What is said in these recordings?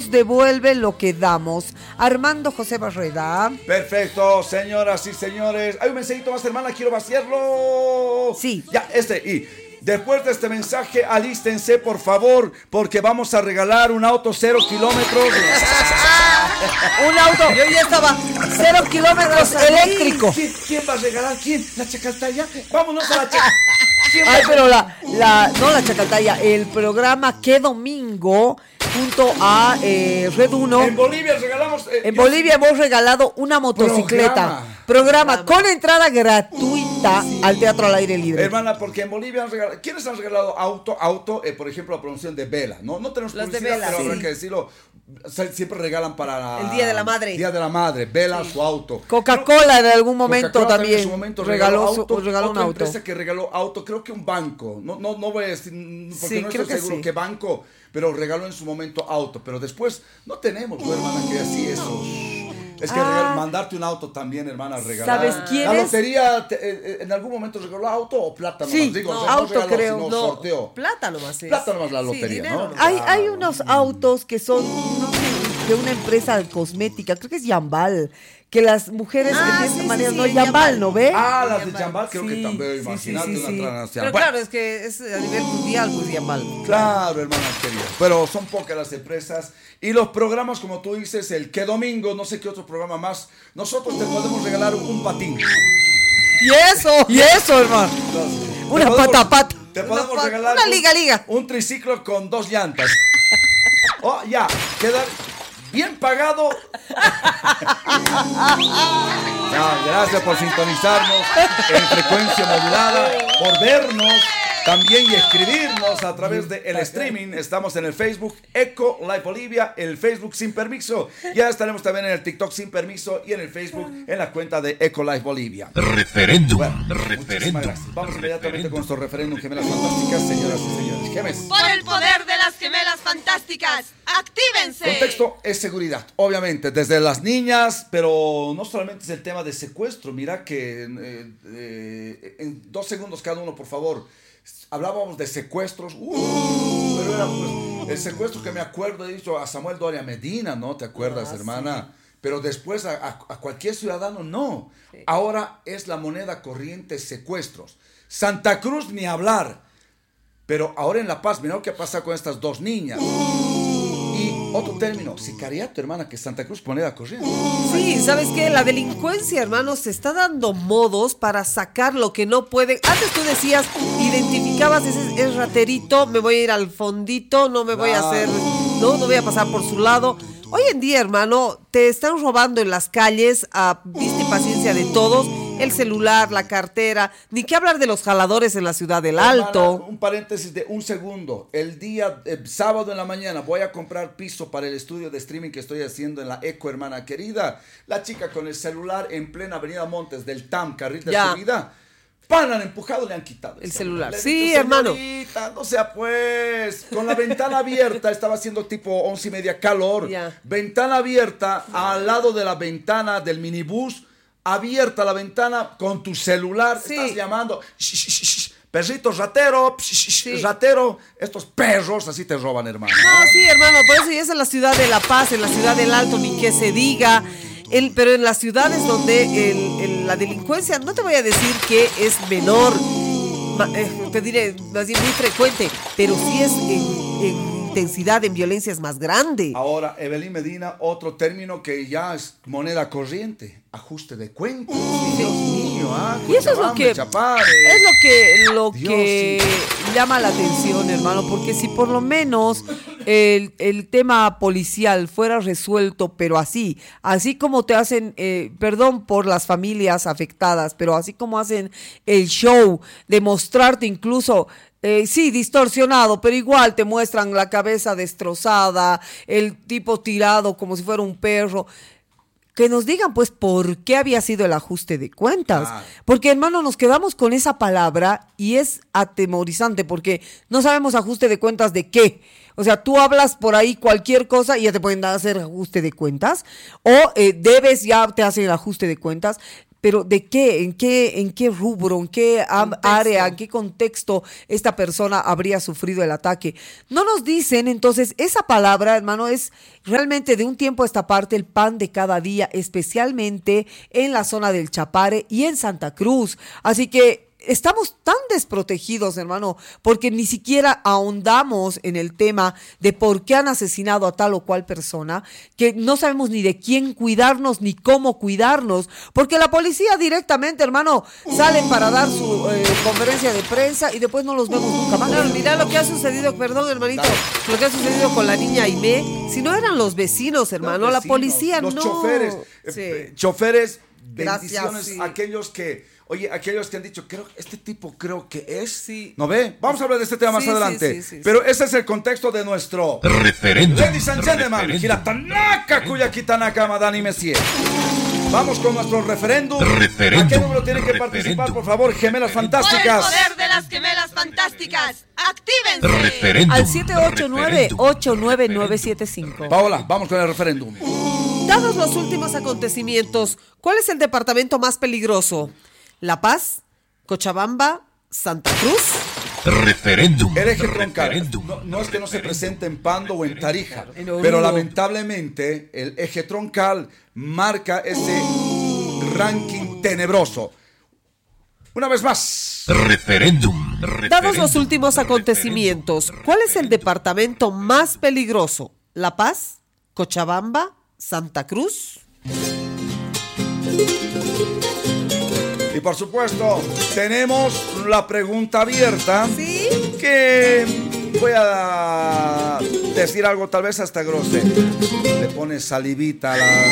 nos devuelve lo que damos. Armando José Barreda. Perfecto, señoras y señores. Hay un mensajito más, hermana, quiero vaciarlo. Sí. Ya, y después de este mensaje, alístense, por favor, porque vamos a regalar un auto 0 kilómetros. Un auto, yo ya estaba 0 kilómetros eléctrico. ¿Quién va a regalar? ¿Quién? ¿La Chacaltaya? Vámonos a la Chacaltaya. Ay, pero no la Chacaltaya, el programa Que Domingo junto a Red 1. En Bolivia regalamos. En Bolivia hemos regalado una motocicleta. Programa con entrada gratuita al Teatro al Aire Libre. Hermana, porque en Bolivia han regalado. ¿Quiénes han regalado auto? Por ejemplo, la promoción de Vela. No tenemos Los publicidad, de Vela, pero sí. habrá que decirlo. Siempre regalan para el Día de la Madre. Día de la Madre, Vela, sí. Su auto. Coca-Cola en algún momento Coca-Cola también en su momento regaló un otra auto. Empresa que regaló auto, creo que un banco. No voy a decir, porque sí, no estoy seguro sí. que banco, pero regaló en su momento auto. Pero después no tenemos, hermana, que así eso. Es que mandarte un auto también, hermana, regalar. ¿Sabes quién la es? lotería en algún momento regaló auto o plata nomás. Sí, Digo, no, o sea, auto regaló, creo. sino No, sorteo. Plata nomás es. Plata nomás la lotería, dinero, ¿no? Hay unos autos que son de una empresa cosmética, creo que es Yambal, que las mujeres de esta manera, no Yambal, ¿no ve? Las de Yambal creo que también, sí, imagínate sí, una transnacional. Pero claro, es que es a nivel mundial, pues Yambal. Claro, hermana querida. Pero son pocas las empresas. Y los programas, como tú dices, el Que Domingo, no sé qué otro programa más. Nosotros te podemos regalar un patín. Y eso, hermano. Una pata. Te podemos regalar una liga. Un triciclo con 2 llantas. Ya, queda bien pagado. Gracias por sintonizarnos en frecuencia modulada, por vernos también y escribirnos a través del streaming. Estamos en el Facebook Eco Live Bolivia, el Facebook Sin Permiso. Ya estaremos también en el TikTok Sin Permiso y en el Facebook en la cuenta de Eco Live Bolivia. Referéndum. Muchísimas gracias. Vamos inmediatamente con nuestro referéndum Gemelas Fantásticas, señoras y señores. Gemes. Por el poder de las gemelas fantásticas, ¡actívense! El contexto es seguridad, obviamente, desde las niñas, pero no solamente es el tema de secuestro. Mira que en 2 segundos cada uno, por favor. Hablábamos de secuestros, pero era pues, el secuestro que me acuerdo, he dicho a Samuel Doria Medina, ¿no? ¿Te acuerdas, hermana? Sí. Pero después a cualquier ciudadano, no. Sí. Ahora es la moneda corriente secuestros. Santa Cruz, ni hablar. Pero ahora en La Paz, mira lo que pasa con estas 2 niñas. Y otro término, sicariato, hermana, que Santa Cruz moneda corriente. Sí, ¿sabes qué? La delincuencia, hermano, se está dando modos para sacar lo que no pueden. Antes tú decías, identificabas, ese es raterito, me voy a ir al fondito, no me voy a hacer, no voy a pasar por su lado. Hoy en día, hermano, te están robando en las calles a vista y paciencia de todos, el celular, la cartera, ni qué hablar de los jaladores en la ciudad del Alto. Hermana, un paréntesis de 1 segundo. El día sábado en la mañana voy a comprar piso para el estudio de streaming que estoy haciendo en la Eco, hermana querida. La chica con el celular en plena avenida Montes del TAM, carril de subida. Han empujado, le han quitado el celular. Sí, dicho, hermano. No sea pues, con la ventana abierta, estaba haciendo tipo 11:30 calor. Ventana abierta, al lado de la ventana del minibús, abierta la ventana con tu celular, estás llamando. Perrito ratero, ratero, estos perros así te roban, hermano. No, sí, hermano, por eso ya es en la ciudad de La Paz, en la ciudad del Alto, ni que se diga. Pero en las ciudades donde la delincuencia, no te voy a decir que es menor, te diré más bien muy frecuente, pero sí es en intensidad, en violencia es más grande. Ahora, Evelyn Medina, otro término que ya es moneda corriente, ajuste de cuentas. Dios mío, y eso es lo que llama la atención, hermano, porque si por lo menos el tema policial fuera resuelto, pero así como te hacen, perdón por las familias afectadas, pero así como hacen el show de mostrarte incluso sí, distorsionado, pero igual te muestran la cabeza destrozada, el tipo tirado como si fuera un perro. Que nos digan, pues, por qué había sido el ajuste de cuentas. Porque, hermano, nos quedamos con esa palabra y es atemorizante porque no sabemos ajuste de cuentas de qué. O sea, tú hablas por ahí cualquier cosa y ya te pueden hacer ajuste de cuentas. O debes, ya te hacen el ajuste de cuentas. pero ¿de qué? ¿En qué rubro? ¿En qué área? ¿En qué contexto esta persona habría sufrido el ataque? No nos dicen, entonces, esa palabra, hermano, es realmente de un tiempo a esta parte el pan de cada día, especialmente en la zona del Chapare y en Santa Cruz. Así que estamos tan desprotegidos, hermano, porque ni siquiera ahondamos en el tema de por qué han asesinado a tal o cual persona, que no sabemos ni de quién cuidarnos ni cómo cuidarnos, porque la policía directamente, hermano, salen para dar su conferencia de prensa y después no los vemos nunca más. Claro, mira lo que ha sucedido, perdón, hermanito, lo que ha sucedido con la niña Aimé. Si no eran los vecinos, hermano, Los la vecinos, policía los no. choferes, Sí. choferes, Gracias, bendiciones, sí. aquellos que han dicho, este tipo creo que es. Sí. ¿No ve? Vamos a hablar de este tema más Sí, adelante. sí. Pero ese es el contexto de nuestro Referéndum. Ladies and gentlemen, Hiratanaka, Kuyakitanaka, Madani Messier. Vamos con nuestro referéndum. Referéndum. ¿A qué número tienen que participar, por favor, gemelas Por el fantásticas? poder de las gemelas fantásticas, actívense. Referéndum. Al 789-89975. Paola, vamos con el referéndum. Dados los últimos acontecimientos, ¿cuál es el departamento más peligroso? ¿La Paz, Cochabamba, Santa Cruz? Referéndum. El eje troncal. Referéndum. No es que no se presente en Pando o en Tarija, En Oruro. pero lamentablemente el eje troncal marca ese ranking tenebroso. Una vez más. Referéndum. Dados los últimos acontecimientos, ¿cuál es el departamento más peligroso? ¿La Paz, Cochabamba, Santa Cruz? Y por supuesto, tenemos la pregunta abierta. Sí. Que voy a decir algo tal vez hasta grosero. Le pone salivita a la...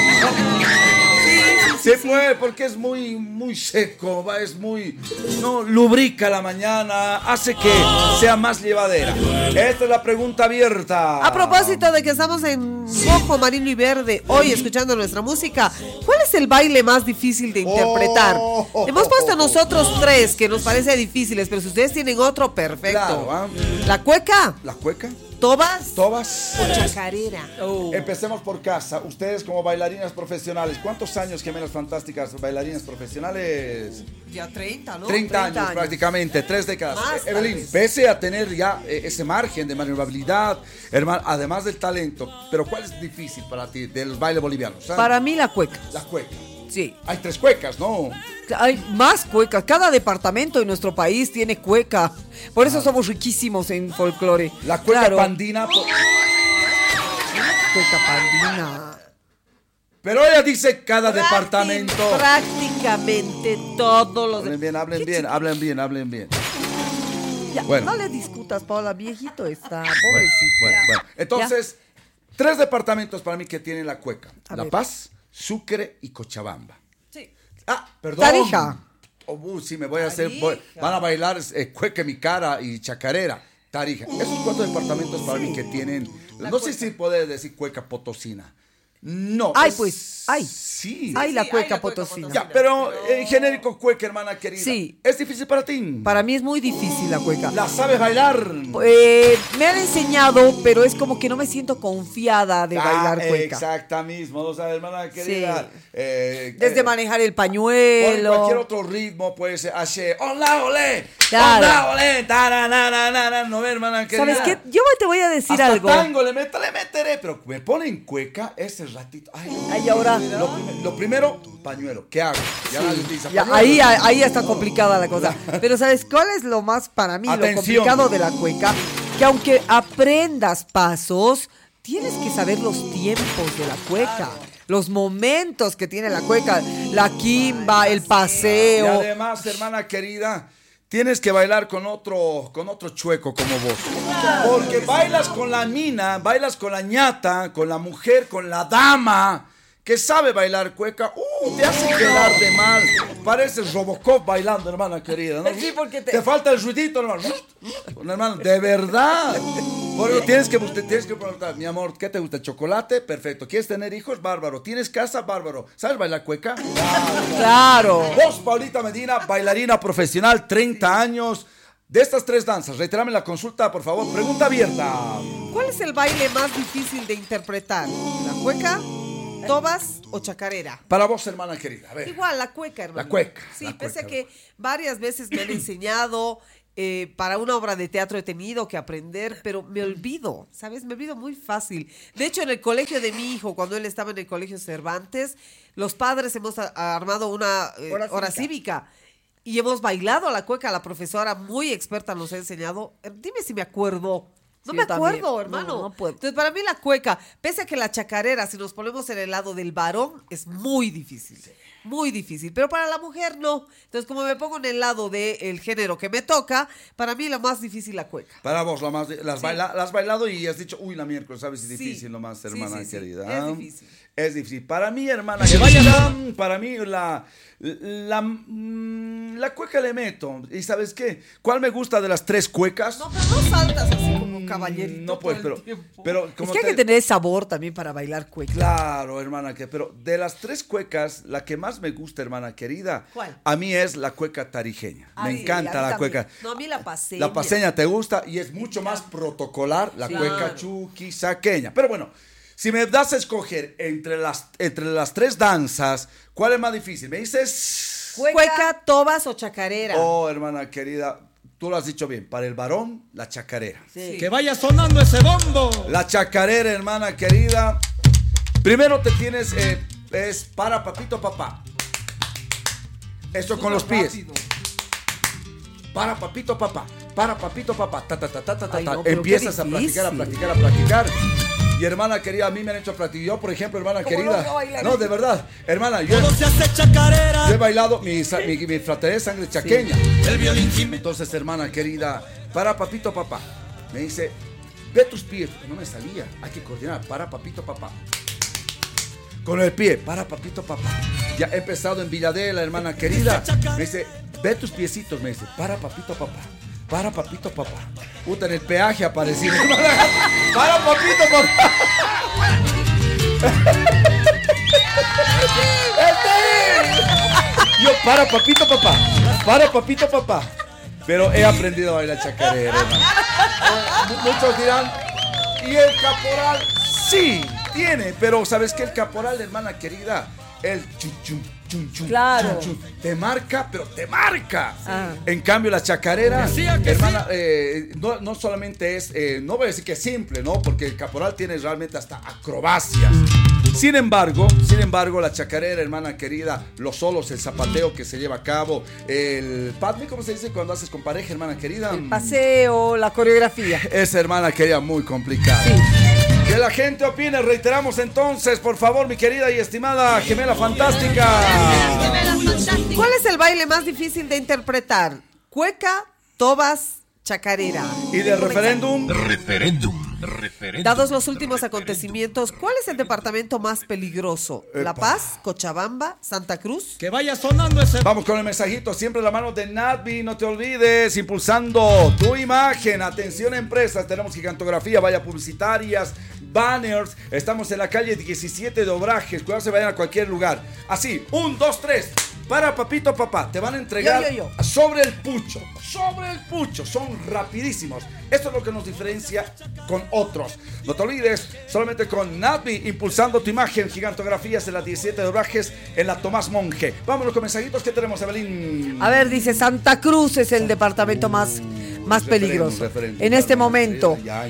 Se puede porque es muy seco, es muy... No, lubrica la mañana, hace que sea más llevadera. Esta es la pregunta abierta. A propósito de que estamos en rojo, amarillo y verde, hoy escuchando nuestra música, ¿cuál es el baile más difícil de interpretar? Hemos puesto nosotros tres que nos parece difíciles, pero si ustedes tienen otro, perfecto. Claro, ¿ah? La cueca, La cueca, tobas tobas. o chacarera. Empecemos por casa. Ustedes como bailarinas profesionales, ¿cuántos años, gemelas fantásticas, bailarinas profesionales? Ya 30, ¿no? 30 años prácticamente, 3 décadas. Más, tal Evelyn, vez. pese a tener ya ese margen de maniobrabilidad, hermano, además del talento, pero ¿cuál es difícil para ti del baile boliviano? ¿Sabes? Para mí la cueca. La cueca. Sí. Hay 3 cuecas, ¿no? Hay más cuecas. Cada departamento en nuestro país tiene cueca. Por eso somos riquísimos en folclore. La cueca Claro, pandina. Cueca pandina. Pero ella dice cada departamento. Prácticamente todos los... Hablen bien. Ya, Bueno. no le discutas, Paola. Viejito está. Pobrecito. Bueno. Entonces, 3 departamentos para mí que tienen la cueca. A La ver. Paz, Sucre y Cochabamba. Sí. Perdón. Tarija. Sí, me voy a hacer. Van a bailar cueca en mi cara y chacarera. Tarija. Esos 4 departamentos para mí que tienen. No sé si puede decir cueca potosina. No. Ay, pues, ay. Sí. Hay la hay cueca la cueca potosina. Ya, pero en genérico cueca, hermana querida. Sí. ¿Es difícil para ti? Para mí es muy difícil la cueca. ¿La sabes bailar? Me han enseñado, pero es como que no me siento confiada de bailar cueca. Exacta mismo, o sea, hermana querida. Desde manejar el Por pañuelo. cualquier otro ritmo puede ser hace hola, olé, Claro. hola, olé, taranana, no ve, hermana querida. ¿Sabes qué? Yo te voy a decir Hasta algo. tango le meteré, pero me ponen cueca ese ratito. Ay, Ay, ahora. lo primero, pañuelo. ¿Qué hago? Ya nadie dice Ya, pañuelo. ahí está complicada la cosa. Pero ¿sabes cuál es lo más para mí, Atención. lo complicado de la cueca? Que aunque aprendas pasos, tienes que saber los tiempos de la cueca. Los momentos que tiene la cueca. La quimba, el Y paseo. además, hermana querida, tienes que bailar con otro chueco como vos. Porque bailas con la mina, bailas con la ñata, con la mujer, con la dama, que sabe bailar cueca. Te hace quedar de mal. Pareces Robocop bailando, hermana querida, ¿no? Sí, porque te falta el ruidito, hermano. Hermano, de verdad. Por eso tienes que preguntar, mi amor, ¿qué te gusta? ¿El chocolate? Perfecto. ¿Quieres tener hijos? Bárbaro. ¿Tienes casa? Bárbaro. ¿Sabes bailar cueca? Claro. Vos, Paulita Medina, bailarina profesional, 30 años. De estas 3 danzas, reiterame la consulta, por favor. Pregunta abierta. ¿Cuál es el baile más difícil de interpretar? ¿La cueca, tobas o chacarera. Para vos, hermana querida, a ver. Igual, la cueca, hermano. La cueca. Sí, la pese a cueca. que varias veces me han enseñado, para una obra de teatro he tenido que aprender, pero me olvido, ¿sabes? Me olvido muy fácil. De hecho, en el colegio de mi hijo, cuando él estaba en el colegio Cervantes, los padres hemos armado una hora cívica. Y hemos bailado la cueca, la profesora muy experta nos ha enseñado. Dime si me acuerdo. No Sí, me yo también. acuerdo, hermano. No puedo. Entonces, para mí la cueca, pese a que la chacarera, si nos ponemos en el lado del varón, es muy difícil. Muy difícil. Pero para la mujer no. Entonces, como me pongo en el lado del género que me toca, para mí lo más difícil la cueca. Para vos, las has bailado y has dicho, uy, la miércoles, ¿sabes? Es Sí. difícil nomás, Sí, hermana sí, sí. querida. Es difícil. Es difícil. Para mí, hermana querida, para mí la cueca le meto. ¿Y sabes qué? ¿Cuál me gusta de las tres cuecas? No, pero no saltas así como caballerito. No, pues, todo el tiempo. pero Es como que hay que tener sabor también para bailar cueca. Claro, hermana, pero de las tres cuecas, la que más me gusta, hermana querida, ¿Cuál? a mí es la cueca tarijeña. Ah, Me sí, encanta a mí la también. cueca. No, a mí la paseña. La paseña te gusta y es mucho más protocolar la Sí. cueca Claro. chuquisaqueña. Pero bueno, si me das a escoger entre las tres danzas, ¿cuál es más difícil? Me dices... Cueca, tobas o chacarera. Oh, hermana querida, tú lo has dicho bien. Para el varón, la chacarera. Sí. Que vaya sonando ese bombo. La chacarera, hermana querida. Primero te tienes, es para papito papá. Esto con los pies. Para papito papá. Para papito papá. Ta, ta, ta, ta, ta, ta, Ay, ta. no, pero Empiezas qué a practicar, a difícil. practicar, a practicar. Y hermana querida, a mí me han hecho practicar. Yo, por ejemplo, hermana ¿Cómo querida. no vas a bailar No, eso? de verdad. Hermana, yo Todo se hace chacarera. he bailado mi fraternidad de sangre chaqueña. El violín Entonces, hermana querida, para papito papá. Me dice, ve tus pies. No me salía. Hay que coordinar. Para papito papá. Con el pie, para papito papá. Ya he empezado en Villadela, hermana querida. Me dice, ve tus piecitos. Me dice, para papito papá. Para papito papá. Puta, en el peaje aparecí. Hermana. Para papito papá. Yo, para papito papá. Para papito papá. Pero he aprendido a bailar chacarera, hermano. Muchos dirán, ¿y el caporal? Sí, tiene, pero ¿sabes qué? El caporal, hermana querida, el chum, chum, chum, chum, Claro. chum, chum, te marca, pero te marca. Ah. En cambio, la chacarera, Decía que hermana, no solamente es, no voy a decir que es simple, ¿no? Porque el caporal tiene realmente hasta acrobacias. Sin embargo, la chacarera, hermana querida, los solos, el zapateo que se lleva a cabo, el padme, ¿cómo se dice cuando haces con pareja, hermana querida? El paseo, la coreografía. Es, hermana querida, muy complicada. Sí. Que la gente opine, reiteramos entonces, por favor, mi querida y estimada gemela fantástica. Gemelas fantásticas. ¿Cuál es el baile más difícil de interpretar? Cueca, tobas, chacarera. Y del referéndum, Referéndum. Dados los últimos acontecimientos, ¿cuál es el departamento más peligroso? ¿La Epa. Paz, Cochabamba, Santa Cruz? Que vaya sonando ese vamos con el mensajito, siempre la mano de Nadvi, no te olvides, impulsando tu imagen. Atención empresas, tenemos gigantografía, vallas publicitarias, banners, estamos en la calle 17 de Obrajes, cuidado se vayan a cualquier lugar. Así, 1, 2, 3, para papito papá, te van a entregar Yo. sobre el pucho, son rapidísimos. Esto es lo que nos diferencia con otros. No te olvides, solamente con Nadvi, impulsando tu imagen, gigantografías en la 17 de Obrajes, en la Tomás Monge. Vámonos con mensajitos que tenemos, Evelyn. A ver, dice Santa Cruz es el departamento más peligroso Referéndum, en este hermana, momento. Ya.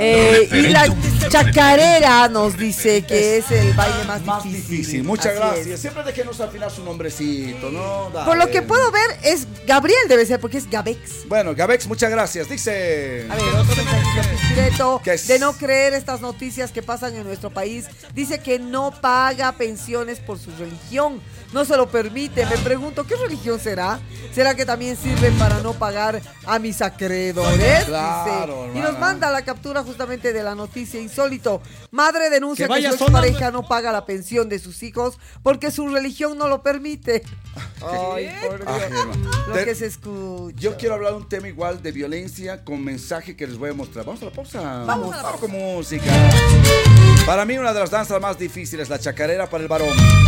Y la chacarera nos dice que es el baile más Más difícil. difícil. Muchas Así gracias. es. Siempre déjenos al final su nombrecito, ¿no? Dale. Por lo que puedo ver es Gabriel, debe ser porque es Gabex. Bueno, Gabex, muchas gracias. Dice. A ver, otro mensajito discreto ¿Qué es? de no creer estas noticias que pasan en nuestro país. Dice que no paga pensiones por su religión. No se lo permite. Me pregunto, ¿qué religión será? ¿Será que también sirve para no pagar a mis acreedores? Claro, Dice. Y hermana. nos manda la captura justamente de la noticia insólito. Madre denuncia Que que, vaya su sonando. expareja no paga la pensión de sus hijos porque su religión no lo permite. Ay, por Dios. Ay, hermano. Lo Te- que se escucha. Yo quiero hablar de un tema igual de violencia con mensaje que les voy a mostrar. Vamos a la pausa. Vamos. Con música. Para mí una de las danzas más difíciles, la chacarera para el varón.